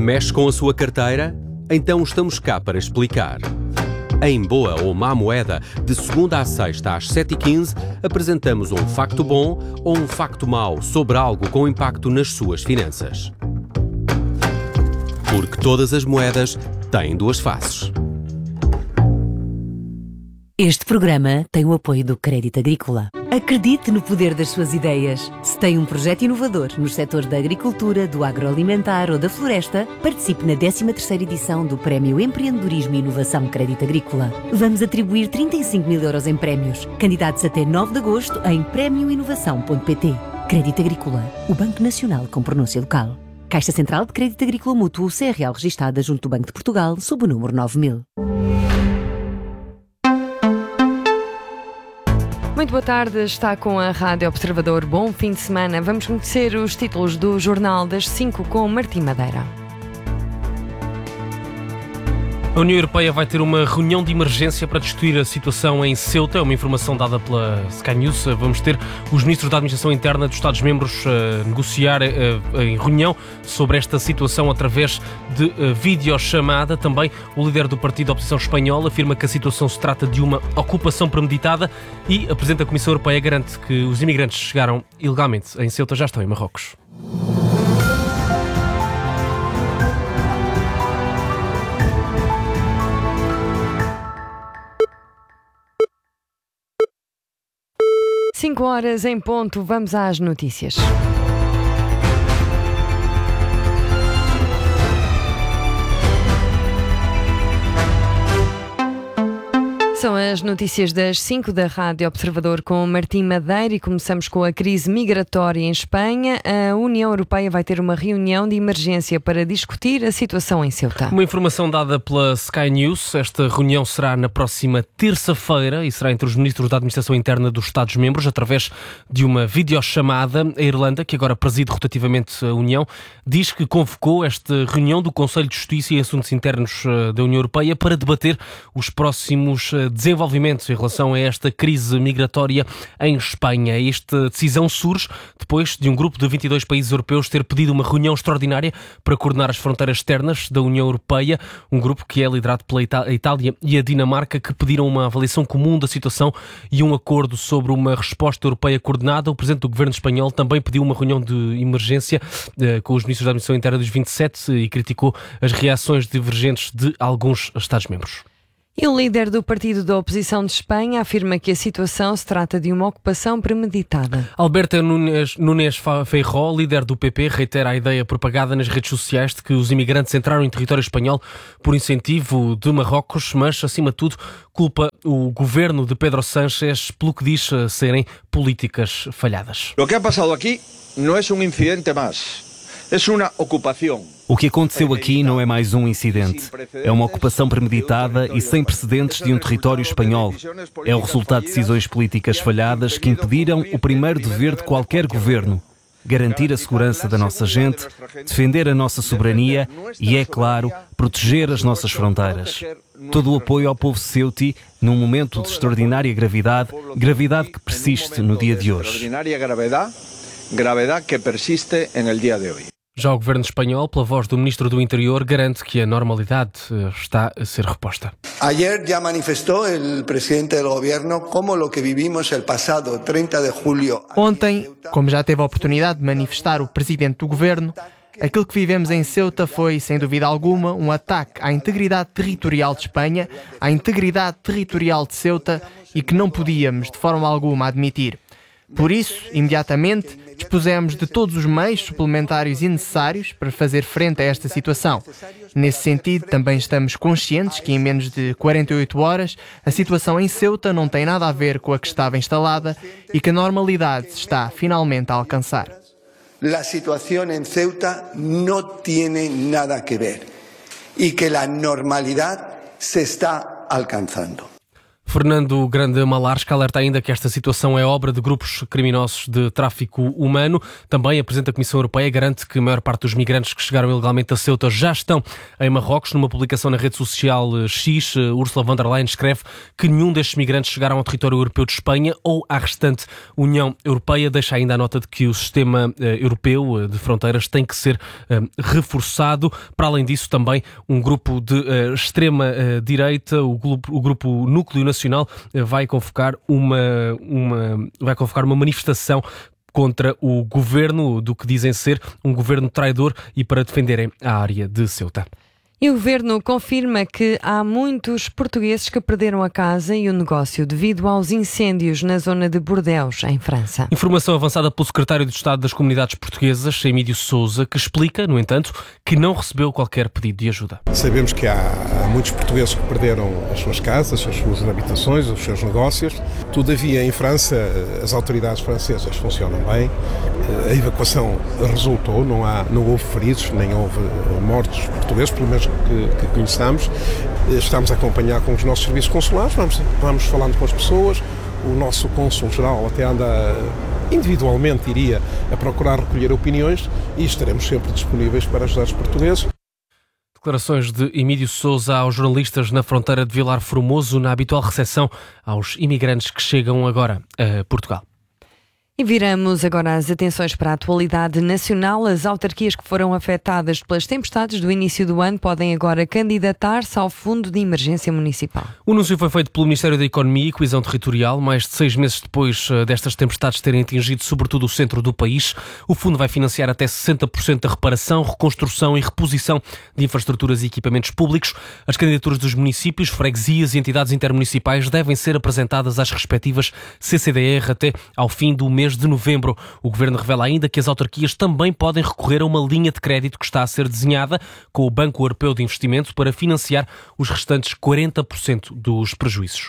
Mexe com a sua carteira? Então estamos cá para explicar. Em Boa ou Má Moeda, de segunda à sexta às 7h15, apresentamos um facto bom ou um facto mau sobre algo com impacto nas suas finanças. Porque todas as moedas têm duas faces. Este programa tem o apoio do Crédito Agrícola. Acredite no poder das suas ideias. Se tem um projeto inovador nos setores da agricultura, do agroalimentar ou da floresta, participe na 13ª edição do Prémio Empreendedorismo e Inovação Crédito Agrícola. Vamos atribuir 35 mil euros em prémios. Candidatos até 9 de agosto em premioinovação.pt. Crédito Agrícola, o Banco Nacional com pronúncia local. Caixa Central de Crédito Agrícola Mútuo, CRL registada junto do Banco de Portugal, sob o número 9000. Muito boa tarde, está com a Rádio Observador. Bom fim de semana. Vamos conhecer os títulos do Jornal das 5 com Martim Madeira. A União Europeia vai ter uma reunião de emergência para discutir a situação em Ceuta. É uma informação dada pela Sky News. Vamos ter os ministros da Administração Interna dos Estados-membros negociar em reunião sobre esta situação através de videochamada. Também o líder do partido da oposição espanhol afirma que a situação se trata de uma ocupação premeditada e a Presidente da Comissão Europeia garante que os imigrantes que chegaram ilegalmente em Ceuta já estão em Marrocos. Cinco horas em ponto, vamos às notícias. São as notícias das 5 da Rádio Observador com Martim Madeira e começamos com a crise migratória em Espanha. A União Europeia vai ter uma reunião de emergência para discutir a situação em Ceuta. Uma informação dada pela Sky News. Esta reunião será na próxima terça-feira e será entre os ministros da Administração Interna dos Estados-membros através de uma videochamada. A Irlanda, que agora preside rotativamente a União, diz que convocou esta reunião do Conselho de Justiça e Assuntos Internos da União Europeia para debater os próximos desenvolvimentos em relação a esta crise migratória em Espanha. Esta decisão surge depois de um grupo de 22 países europeus ter pedido uma reunião extraordinária para coordenar as fronteiras externas da União Europeia, um grupo que é liderado pela Itália e a Dinamarca, que pediram uma avaliação comum da situação e um acordo sobre uma resposta europeia coordenada. O Presidente do Governo espanhol também pediu uma reunião de emergência com os ministros da Administração Interna dos 27 e criticou as reações divergentes de alguns Estados-membros. E o líder do partido da oposição de Espanha afirma que a situação se trata de uma ocupação premeditada. Alberto Núñez Feijóo, líder do PP, reitera a ideia propagada nas redes sociais de que os imigrantes entraram em território espanhol por incentivo de Marrocos, mas, acima de tudo, culpa o governo de Pedro Sánchez pelo que diz serem políticas falhadas. O que ha passado aqui não é um incidente mais, é uma ocupação. O que aconteceu aqui não é mais um incidente. É uma ocupação premeditada e sem precedentes de um território espanhol. É o resultado de decisões políticas falhadas que impediram o primeiro dever de qualquer governo: garantir a segurança da nossa gente, defender a nossa soberania e, é claro, proteger as nossas fronteiras. Todo o apoio ao povo ceuti num momento de extraordinária gravidade, gravidade que persiste no dia de hoje. Gravidade que persiste no dia de hoje. Já o governo espanhol, pela voz do ministro do Interior, garante que a normalidade está a ser reposta. Ayer já manifestou o presidente do governo como o que vivimos o passado 30 de julho. Ontem, como já teve a oportunidade de manifestar o presidente do governo, aquilo que vivemos em Ceuta foi, sem dúvida alguma, um ataque à integridade territorial de Espanha, à integridade territorial de Ceuta e que não podíamos, de forma alguma, admitir. Por isso, imediatamente, dispusemos de todos os meios suplementares e necessários para fazer frente a esta situação. Nesse sentido, também estamos conscientes que em menos de 48 horas a situação em Ceuta não tem nada a ver com a que estava instalada e que a normalidade se está finalmente a alcançar. A situação em Ceuta não tem nada a ver e que a normalidade se está alcançando. Fernando Grande Malasca alerta ainda que esta situação é obra de grupos criminosos de tráfico humano. Também a Presidente da Comissão Europeia garante que a maior parte dos migrantes que chegaram ilegalmente a Ceuta já estão em Marrocos. Numa publicação na rede social X, Ursula von der Leyen escreve que nenhum destes migrantes chegaram ao território europeu de Espanha ou à restante União Europeia. Deixa ainda a nota de que o sistema europeu de fronteiras tem que ser reforçado. Para além disso, também um grupo de extrema-direita, o grupo Núcleo Nacional, vai convocar uma manifestação contra o governo, do que dizem ser um governo traidor, e para defenderem a área de Ceuta. E o Governo confirma que há muitos portugueses que perderam a casa e o negócio devido aos incêndios na zona de Bordeaux, em França. Informação avançada pelo Secretário de Estado das Comunidades Portuguesas, Emílio Sousa, que explica, no entanto, que não recebeu qualquer pedido de ajuda. Sabemos que há muitos portugueses que perderam as suas casas, as suas habitações, os seus negócios. Todavia, em França, as autoridades francesas funcionam bem. A evacuação resultou, não houve feridos, nem houve mortos portugueses, pelo menos que conheçamos. Estamos a acompanhar com os nossos serviços consulares, vamos falando com as pessoas. O nosso cônsul-geral até anda individualmente, iria a procurar recolher opiniões, e estaremos sempre disponíveis para ajudar os portugueses. Declarações de Emílio Sousa aos jornalistas na fronteira de Vilar Formoso, na habitual recepção aos imigrantes que chegam agora a Portugal. E viramos agora as atenções para a atualidade nacional. As autarquias que foram afetadas pelas tempestades do início do ano podem agora candidatar-se ao Fundo de Emergência Municipal. O anúncio foi feito pelo Ministério da Economia e Coesão Territorial, mais de 6 meses depois destas tempestades terem atingido sobretudo o centro do país. O fundo vai financiar até 60% da reparação, reconstrução e reposição de infraestruturas e equipamentos públicos. As candidaturas dos municípios, freguesias e entidades intermunicipais devem ser apresentadas às respectivas CCDR até ao fim do mês de novembro. O Governo revela ainda que as autarquias também podem recorrer a uma linha de crédito que está a ser desenhada com o Banco Europeu de Investimento para financiar os restantes 40% dos prejuízos.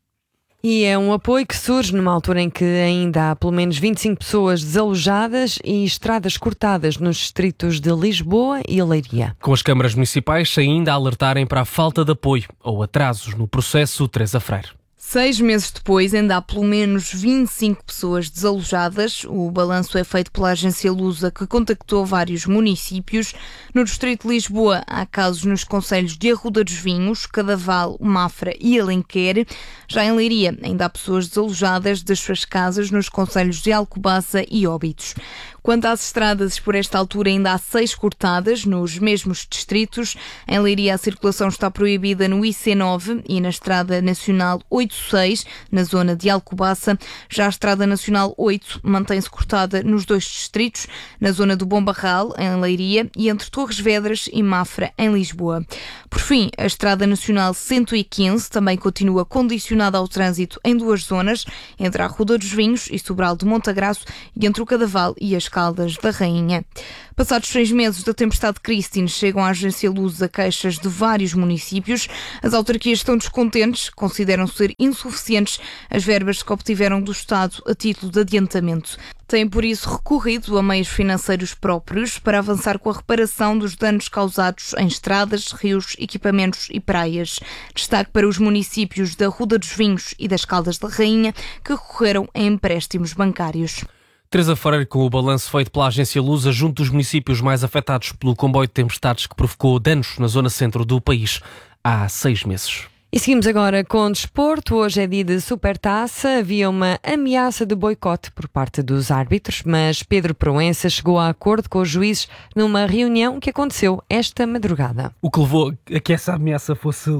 E é um apoio que surge numa altura em que ainda há pelo menos 25 pessoas desalojadas e estradas cortadas nos distritos de Lisboa e Leiria. Com as câmaras municipais ainda a alertarem para a falta de apoio ou atrasos no processo, Teresa Freire. 6 meses depois, ainda há pelo menos 25 pessoas desalojadas. O balanço é feito pela agência Lusa, que contactou vários municípios. No distrito de Lisboa, há casos nos concelhos de Arruda dos Vinhos, Cadaval, Mafra e Alenquer. Já em Leiria, ainda há pessoas desalojadas das suas casas nos concelhos de Alcobaça e Óbidos. Quanto às estradas, por esta altura ainda há 6 cortadas nos mesmos distritos. Em Leiria, a circulação está proibida no IC9 e na Estrada Nacional 86, na zona de Alcobaça. Já a Estrada Nacional 8 mantém-se cortada nos 2 distritos, na zona do Bom Barral, em Leiria, e entre Torres Vedras e Mafra, em Lisboa. Por fim, a Estrada Nacional 115 também continua condicionada ao trânsito em 2 zonas, entre a Arruda dos Vinhos e Sobral de Montagraço, e entre o Cadaval e as Caldas da Rainha. Passados 6 meses da tempestade Christine, chegam à agência Lusa queixas de vários municípios. As autarquias estão descontentes, consideram ser insuficientes as verbas que obtiveram do Estado a título de adiantamento. Têm, por isso, recorrido a meios financeiros próprios para avançar com a reparação dos danos causados em estradas, rios, equipamentos e praias. Destaque para os municípios da Arruda dos Vinhos e das Caldas da Rainha, que recorreram a empréstimos bancários. Teresa Freire, com o balanço feito pela agência Lusa junto dos municípios mais afetados pelo comboio de tempestades que provocou danos na zona centro do país há 6 meses. E seguimos agora com o desporto. Hoje é dia de Supertaça. Havia uma ameaça de boicote por parte dos árbitros, mas Pedro Proença chegou a acordo com os juízes numa reunião que aconteceu esta madrugada. O que levou a que essa ameaça fosse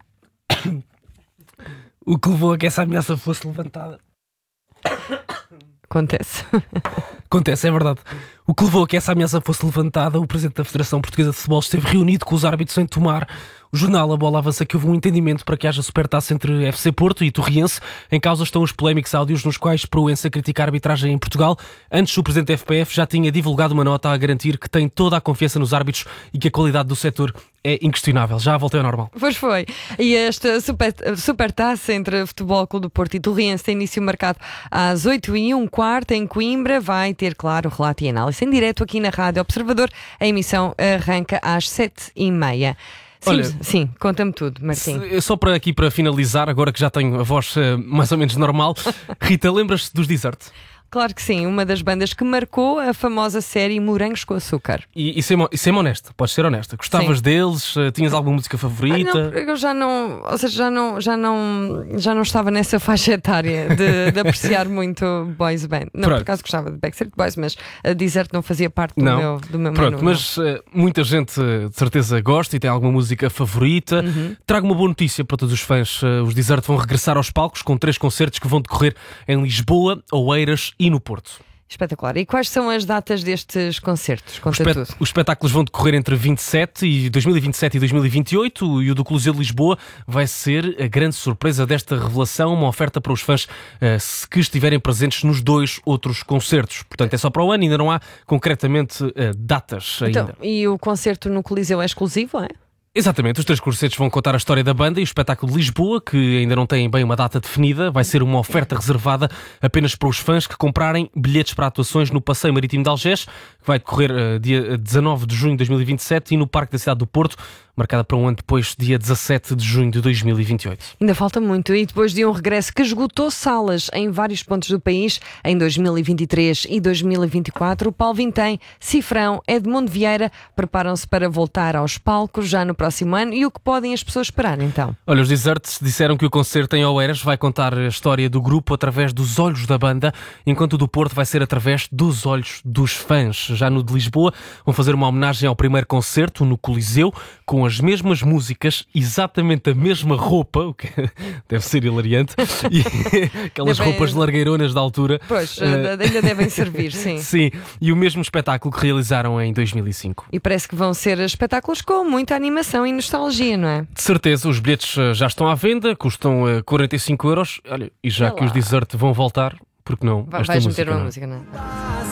levantada. Acontece, é verdade. O que levou a que essa ameaça fosse levantada, o Presidente da Federação Portuguesa de Futebol esteve reunido com os árbitros em Tomar. O jornal A Bola avança que houve um entendimento para que haja supertaça entre FC Porto e Torriense. Em causa estão os polémicos áudios nos quais Proença critica a arbitragem em Portugal. Antes, o Presidente da FPF já tinha divulgado uma nota a garantir que tem toda a confiança nos árbitros e que a qualidade do setor é inquestionável. Já voltei ao normal. Pois foi. E esta supertaça entre Futebol Clube do Porto e Torriense tem início marcado às 8h15 em Coimbra. Vai ter, claro, relato e análise em direto aqui na Rádio Observador. A emissão arranca às 7h30. Sim, Olha, sim, conta-me tudo, Martim. Só para finalizar, agora que já tenho a voz mais ou menos normal, Rita, lembras-te dos Desert? Claro que sim, uma das bandas que marcou a famosa série Morangos com Açúcar. E ser honesta, podes ser honesta. Gostavas deles? Tinhas alguma música favorita? Não, eu já não, ou seja, já não estava nessa faixa etária de apreciar muito boys band. Não, por acaso gostava de Backstreet Boys, mas a Desert não fazia parte do meu menu. Mas muita gente de certeza gosta e tem alguma música favorita. Trago uma boa notícia para todos os fãs. Os Desert vão regressar aos palcos com 3 concertos que vão decorrer em Lisboa, Oeiras e no Porto. Espetacular. E quais são as datas destes concertos? Conta tudo. Os espetáculos vão decorrer entre 2027 e 2028 e o do Coliseu de Lisboa vai ser a grande surpresa desta revelação, uma oferta para os fãs que estiverem presentes nos 2 outros concertos. Portanto, é só para o ano, ainda não há concretamente datas ainda. Então, e o concerto no Coliseu é exclusivo, é? Exatamente, os 3 concertos vão contar a história da banda e o espetáculo de Lisboa, que ainda não tem bem uma data definida, vai ser uma oferta reservada apenas para os fãs que comprarem bilhetes para atuações no Passeio Marítimo de Algés, que vai decorrer dia 19 de junho de 2027 e no Parque da Cidade do Porto, marcada para um ano depois, dia 17 de junho de 2028. Ainda falta muito e depois de um regresso que esgotou salas em vários pontos do país, em 2023 e 2024, o Paulo Vintém, Cifrão, Edmundo Vieira preparam-se para voltar aos palcos já no próximo ano. E o que podem as pessoas esperar então? Olha, os Deserts disseram que o concerto em Oeiras vai contar a história do grupo através dos olhos da banda, enquanto o do Porto vai ser através dos olhos dos fãs. Já no de Lisboa vão fazer uma homenagem ao primeiro concerto no Coliseu, com as mesmas músicas, exatamente a mesma roupa, o que deve ser hilariante, e aquelas roupas largueironas da altura. Pois, ainda devem servir, sim. Sim, e o mesmo espetáculo que realizaram em 2005. E parece que vão ser espetáculos com muita animação e nostalgia, não é? De certeza, os bilhetes já estão à venda, custam 45€. Olha, e já que os Desert vão voltar, porque não? Vais meter uma música, não é?